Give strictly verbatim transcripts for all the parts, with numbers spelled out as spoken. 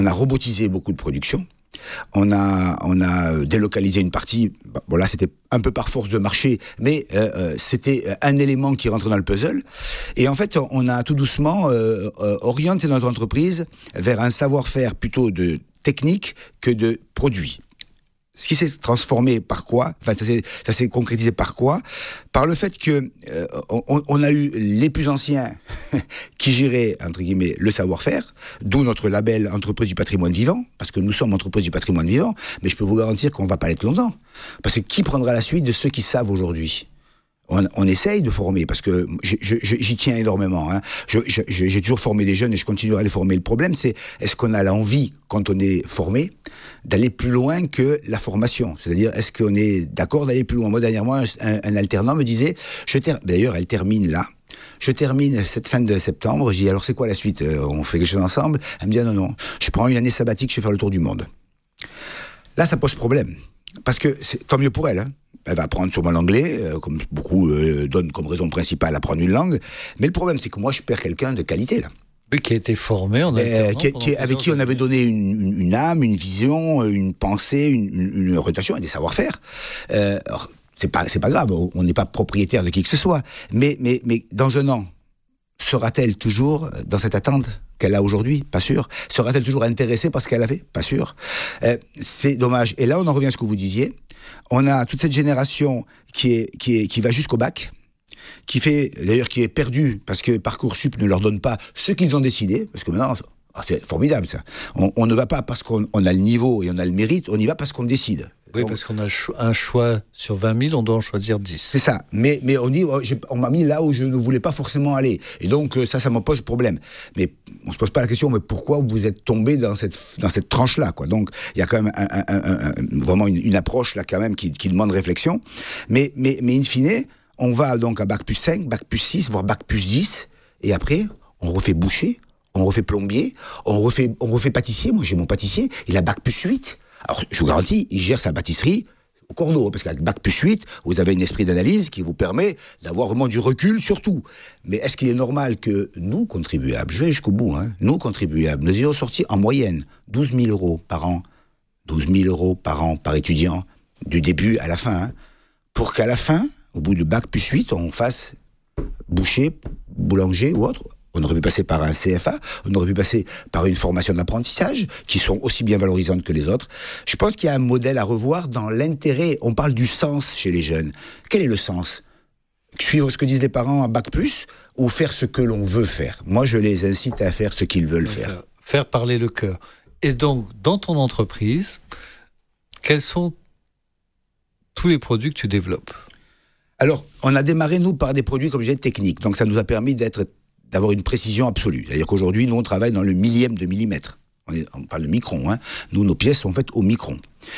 On a robotisé beaucoup de production. On a, on a délocalisé une partie. Bon, là, c'était un peu par force de marché, mais euh, c'était un élément qui rentrait dans le puzzle. Et en fait, on a tout doucement euh, orienté notre entreprise vers un savoir-faire plutôt de technique que de produit. Ce qui s'est transformé par quoi ? Enfin, ça s'est, ça s'est concrétisé par quoi ? Par le fait que euh, on, on a eu les plus anciens qui géraient, entre guillemets, le savoir-faire, d'où notre label Entreprise du patrimoine vivant, parce que nous sommes Entreprise du patrimoine vivant, mais je peux vous garantir qu'on ne va pas l'être longtemps. Parce que qui prendra la suite de ceux qui savent aujourd'hui ? On, on essaye de former, parce que je, je, j'y tiens énormément. Hein. Je, je, j'ai toujours formé des jeunes et je continuerai à les former. Le problème, c'est est-ce qu'on a l'envie, quand on est formé, d'aller plus loin que la formation ? C'est-à-dire, est-ce qu'on est d'accord d'aller plus loin ? Moi, dernièrement, un, un alternant me disait, je ter... d'ailleurs, elle termine là, je termine cette fin de septembre, je dis, alors c'est quoi la suite ? On fait quelque chose ensemble ? Elle me dit, ah, non, non, je prends une année sabbatique, je vais faire le tour du monde. Là, ça pose problème. Parce que, c'est tant mieux pour elle, hein. Elle va apprendre sûrement l'anglais, euh, comme beaucoup euh, donnent comme raison principale apprendre une langue. Mais le problème, c'est que moi, je perds quelqu'un de qualité, là. Oui, qui a été formé en alternance. Euh, qui, qui, avec qui on avait donné une, une, une âme, une vision, une pensée, une, une, une orientation et des savoir-faire. Euh, alors, c'est pas, c'est pas grave, on n'est pas propriétaire de qui que ce soit. Mais, mais, mais dans un an, sera-t-elle toujours dans cette attente qu'elle a aujourd'hui ? Pas sûr. Sera-t-elle toujours intéressée par ce qu'elle avait ? Pas sûr. Euh, c'est dommage. Et là, on en revient à ce que vous disiez. On a toute cette génération qui est, qui est, qui va jusqu'au bac, qui fait, d'ailleurs, qui est perdue parce que Parcoursup ne leur donne pas ce qu'ils ont décidé, parce que maintenant, c'est formidable ça. On, on ne va pas parce qu'on on a le niveau et on a le mérite, on y va parce qu'on décide. Oui, parce qu'on a un choix sur vingt mille, on doit en choisir dix. C'est ça. Mais, mais on dit, on m'a mis là où je ne voulais pas forcément aller. Et donc, ça, ça me pose problème. Mais on ne se pose pas la question, mais pourquoi vous êtes tombé dans cette, dans cette tranche-là, quoi. Donc, il y a quand même un, un, un, un, vraiment une, une approche, là, quand même, qui, qui demande réflexion. Mais, mais, mais in fine, on va donc à bac plus cinq, bac plus six, voire bac plus dix. Et après, on refait boucher, on refait plombier, on refait, on refait pâtissier. Moi, j'ai mon pâtissier, il a bac plus huit. Alors, je vous garantis, il gère sa pâtisserie au cordeau, parce qu'avec bac plus huit, vous avez un esprit d'analyse qui vous permet d'avoir vraiment du recul sur tout. Mais est-ce qu'il est normal que nous, contribuables, je vais jusqu'au bout, hein, nous, contribuables, nous ayons sorti en moyenne douze mille euros par an, douze mille euros par an, par étudiant, du début à la fin, hein, pour qu'à la fin, au bout de bac plus huit, on fasse boucher, boulanger ou autre. On aurait pu passer par un C F A, on aurait pu passer par une formation d'apprentissage, qui sont aussi bien valorisantes que les autres. Je pense qu'il y a un modèle à revoir dans l'intérêt. On parle du sens chez les jeunes. Quel est le sens ? Suivre ce que disent les parents à bac plus, ou faire ce que l'on veut faire ? Moi, je les incite à faire ce qu'ils veulent faire. Faire, faire parler le cœur. Et donc, dans ton entreprise, quels sont tous les produits que tu développes ? Alors, on a démarré, nous, par des produits, comme je disais, techniques. Donc, ça nous a permis d'être... d'avoir une précision absolue. C'est-à-dire qu'aujourd'hui, nous, on travaille dans le millième de millimètre. On, est, on parle de micron, hein. Nous, nos pièces sont faites au micron.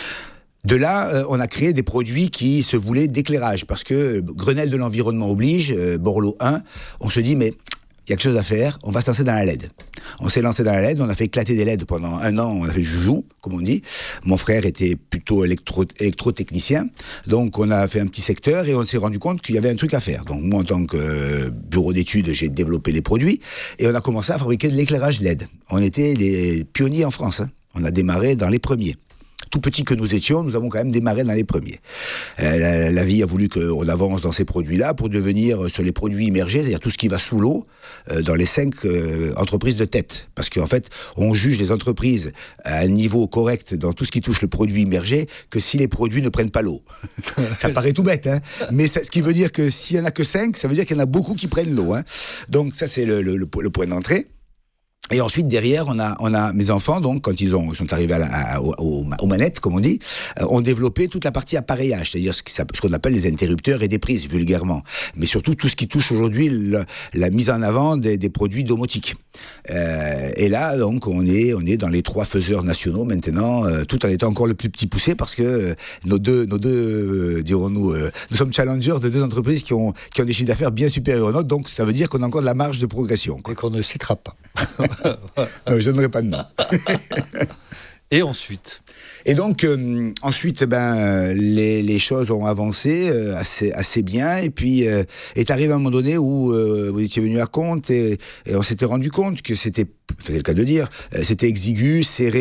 De là, euh, on a créé des produits qui se voulaient d'éclairage, parce que euh, Grenelle de l'environnement oblige, euh, Borloo un, on se dit, mais il y a quelque chose à faire, on va se lancer dans la L E D. On s'est lancé dans la L E D, on a fait éclater des L E D pendant un an, on a fait joujou, comme on dit. Mon frère était plutôt électro, électrotechnicien, donc on a fait un petit secteur et on s'est rendu compte qu'il y avait un truc à faire. Donc moi, en tant que euh, bureau d'études, j'ai développé les produits et on a commencé à fabriquer de l'éclairage L E D. On était les pionniers en France, hein. On a démarré dans les premiers. Tout petits que nous étions, nous avons quand même démarré dans les premiers. Euh, la, la vie a voulu qu'on avance dans ces produits-là pour devenir sur les produits immergés, c'est-à-dire tout ce qui va sous l'eau, euh, dans les cinq euh, entreprises de tête. Parce qu'en fait, on juge les entreprises à un niveau correct dans tout ce qui touche le produit immergé que si les produits ne prennent pas l'eau. Ça paraît tout bête, hein, mais ça, ce qui veut dire que s'il y en a que cinq, ça veut dire qu'il y en a beaucoup qui prennent l'eau, hein. Donc ça, c'est le, le, le, le point d'entrée. Et ensuite, derrière, on a, on a mes enfants, donc, quand ils ont, sont arrivés à la, à, aux, aux manettes, comme on dit, euh, ont développé toute la partie appareillage, c'est-à-dire ce, qui, ce qu'on appelle les interrupteurs et des prises, vulgairement. Mais surtout, tout ce qui touche aujourd'hui le, la mise en avant des, des produits domotiques. Euh, et là, donc, on est, on est dans les trois faiseurs nationaux maintenant, euh, tout en étant encore le plus petit poussé, parce que euh, nos deux, nos deux, euh, dirons-nous, euh, nous sommes challengers de deux entreprises qui ont, qui ont des chiffres d'affaires bien supérieurs aux nôtres, donc ça veut dire qu'on a encore de la marge de progression, quoi. Et qu'on ne citera pas. euh, je donnerai pas de nom. Et ensuite Et donc, euh, ensuite, ben, les, les choses ont avancé euh, assez, assez bien. Et puis, euh, est arrivé un moment donné où euh, vous étiez venu à compte et, et on s'était rendu compte que c'était, c'est le cas de dire, euh, c'était exigu, serré.